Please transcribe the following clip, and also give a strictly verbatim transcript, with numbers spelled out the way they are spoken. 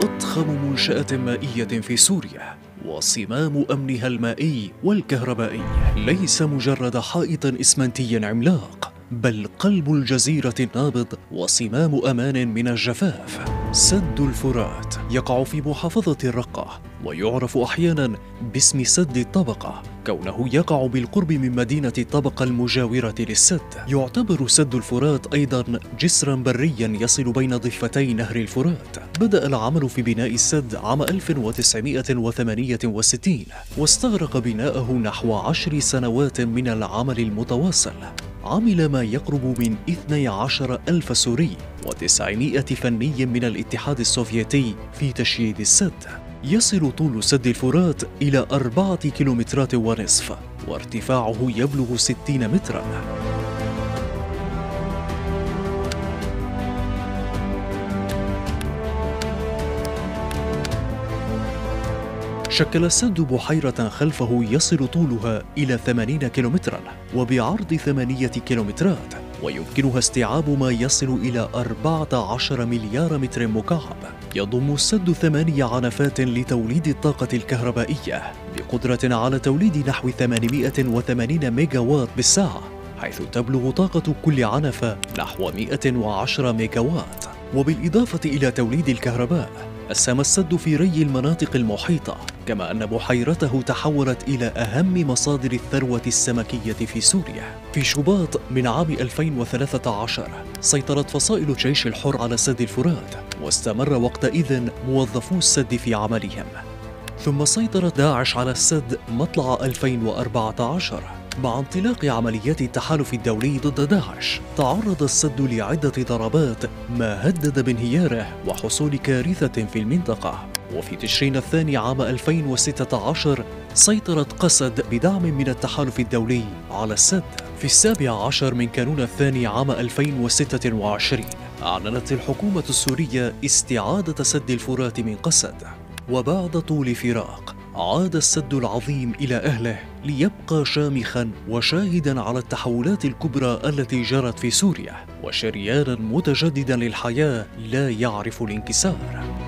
أضخم منشأة مائية في سوريا وصمام أمنها المائي والكهربائي ليس مجرد حائط إسمنتي عملاق، بل قلب الجزيرة النابض وصمام أمان من الجفاف. سد الفرات يقع في محافظة الرقة، ويعرف أحياناً باسم سد الطبقة كونه يقع بالقرب من مدينة الطبقة المجاورة للسد. يعتبر سد الفرات أيضاً جسراً برياً يصل بين ضفتي نهر الفرات. بدأ العمل في بناء السد عام ألف وتسعمائة وثمانية وستين، واستغرق بناءه نحو عشر سنوات من العمل المتواصل. عمل ما يقرب من اثني عشر ألف سوري وتسعمائة فني من الاتحاد السوفيتي في تشييد السد. يصل طول سد الفرات إلى أربعة كيلومترات ونصف، وارتفاعه يبلغ ستين متراً. شكل السد بحيرة خلفه يصل طولها إلى ثمانين كيلومتراً وبعرض ثمانية كيلومترات، ويمكنها استيعاب ما يصل إلى أربعة عشر مليار متر مكعب. يضم السد ثماني عنفات لتوليد الطاقة الكهربائية بقدرة على توليد نحو ثمانمائة وثمانين ميجا واط بالساعة، حيث تبلغ طاقة كل عنفة نحو مائة وعشرة ميجا واط. وبالإضافة إلى توليد الكهرباء، أسهم السد في ري المناطق المحيطة، كما أن بحيرته تحولت إلى أهم مصادر الثروة السمكية في سوريا. في شباط من عام ألفين وثلاثة عشر سيطرت فصائل الجيش الحر على سد الفرات، واستمر وقتئذ موظفو السد في عملهم. ثم سيطرت داعش على السد مطلع ألفين وأربعة عشر. مع انطلاق عمليات التحالف الدولي ضد داعش، تعرض السد لعدة ضربات ما هدد بانهياره وحصول كارثة في المنطقة. وفي تشرين الثاني عام ألفين وستة عشر سيطرت قسد بدعم من التحالف الدولي على السد. في السابع عشر من كانون الثاني عام ألفين وستة وعشرين أعلنت الحكومة السورية استعادة سد الفرات من قسد، وبعد طول فراق عاد السد العظيم إلى أهله ليبقى شامخاً وشاهداً على التحولات الكبرى التي جرت في سوريا، وشرياناً متجدداً للحياة لا يعرف الانكسار.